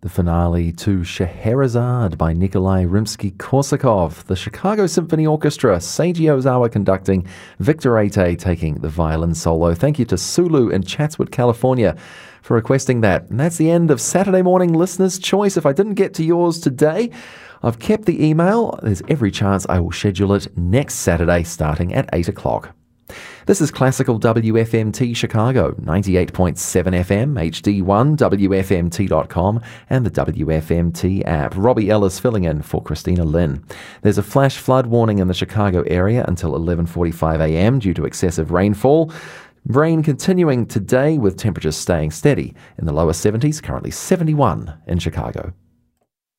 The finale to Scheherazade by Nikolai Rimsky-Korsakov, the Chicago Symphony Orchestra, Seiji Ozawa conducting, Victor Ate taking the violin solo. Thank you to Sulu in Chatswood, California for requesting that. And that's the end of Saturday Morning Listener's Choice. If I didn't get to yours today, I've kept the email. There's every chance I will schedule it next Saturday starting at 8 o'clock. This is Classical WFMT Chicago, 98.7 FM, HD1, WFMT.com, and the WFMT app. Robbie Ellis filling in for Christina Lynn. There's a flash flood warning in the Chicago area until 11:45 a.m. due to excessive rainfall. Rain continuing today with temperatures staying steady in the lower 70s, currently 71 in Chicago.